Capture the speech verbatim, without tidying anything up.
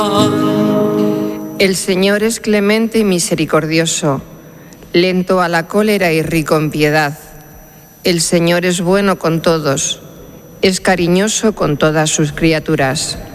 El Señor es clemente y misericordioso, lento a la cólera y rico en piedad. El Señor es bueno con todos, es cariñoso con todas sus criaturas.